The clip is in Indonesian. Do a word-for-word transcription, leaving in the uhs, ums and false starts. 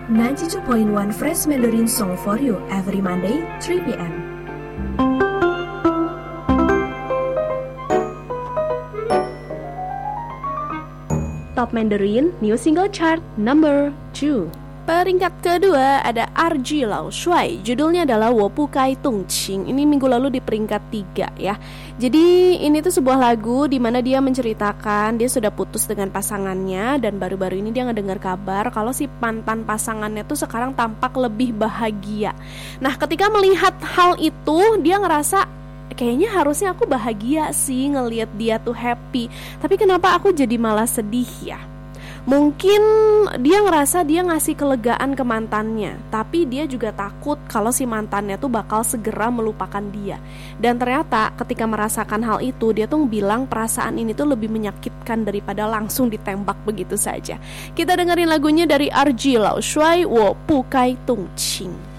ninety-two point one Fresh Mandarin Song for you every Monday, three p.m. Top Mandarin New Single Chart Number two. Peringkat kedua ada R G Lao Shuai, judulnya adalah Wo Bu Kai Tung Qing. Ini minggu lalu di peringkat tiga ya. Jadi ini tuh sebuah lagu di mana dia menceritakan dia sudah putus dengan pasangannya dan baru-baru ini dia ngedengar kabar kalau si mantan pasangannya tuh sekarang tampak lebih bahagia. Nah, ketika melihat hal itu dia ngerasa kayaknya harusnya aku bahagia sih ngelihat dia tuh happy. Tapi kenapa aku jadi malah sedih ya? Mungkin dia ngerasa dia ngasih kelegaan ke mantannya, tapi dia juga takut kalau si mantannya tuh bakal segera melupakan dia. Dan ternyata ketika merasakan hal itu, dia tuh bilang perasaan ini tuh lebih menyakitkan daripada langsung ditembak begitu saja. Kita dengerin lagunya dari R G Lao Shuai, Wo Bu Kai Tung Qing.